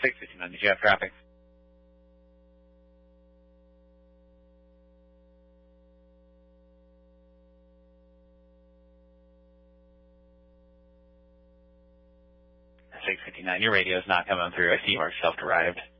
659, did you have traffic? Your radio is not coming through. I see you are self-derived.